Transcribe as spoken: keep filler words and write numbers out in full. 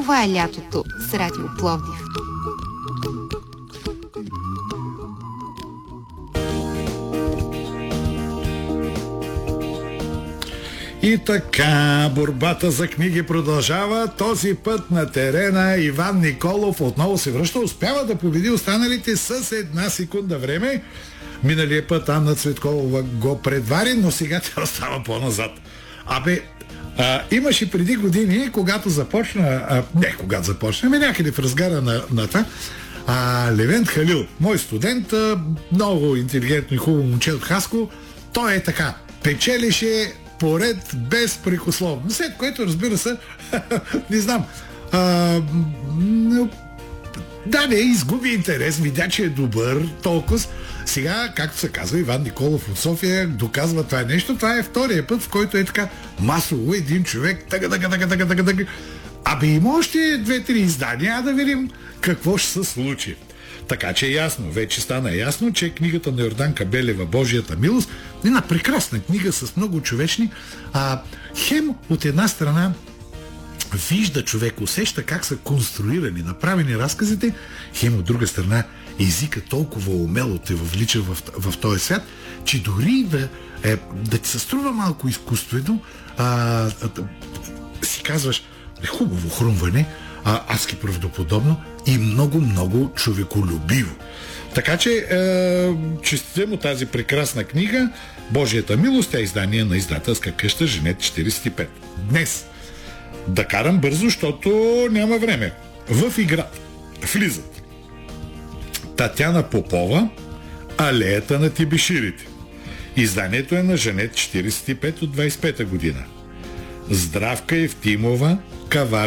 Това е лятото с Радио Пловдив. И така, борбата за книги продължава. Този път на терена Иван Николов отново се връща. Успява да победи останалите с една секунда време. Миналия път Анна Цветкова го предвари, но сега тя остава по-назад. Абе, а, имаше преди години, когато започна, а, не когато започна, ами някъде в разгара на, на това, а, Левент Халил, мой студент, а, много интелигентно и хубаво момче от Хаско, той е така, печелише поред безпрекословно. След което, разбира се, не знам, а, да, не, изгуби интерес, видя, че е добър, толкова. Сега, както се казва, Иван Николов от София доказва това нещо. Това е втория път, в който е така масово един човек тъга, тъга, тъга, тъга, тъга, тъга. Абе, има още две-три издания, а да видим какво ще се случи. Така че е ясно, вече стана ясно, че книгата на Йорданка Белева "Божията милост" е една прекрасна книга с много човечни, а хем от една страна вижда човек, усеща как са конструирани, направени разказите, хем от друга страна езика толкова умело те въвлича в, в този свят, че дори да, е, да ти се струва малко изкуствено, а, а, а, си казваш, хубаво хрумване, а, адски правдоподобно и много-много човеколюбиво. Така че е, честите му тази прекрасна книга "Божията милост" е издание на издателска къща Женет четирийсет и пет. Днес да карам бързо, защото няма време. В играта влизат Татяна Попова, "Алеята на тибиширите". Изданието е на Женет четирийсет и пет от двайсет и пета година. Здравка Евтимова, "Кавар